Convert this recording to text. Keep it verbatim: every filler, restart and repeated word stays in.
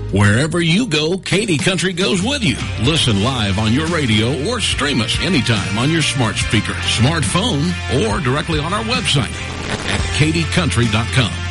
Wherever you go, Katy Country goes with you. Listen live on your radio or stream us anytime on your smart speaker, smartphone, or directly on our website at katy country dot com.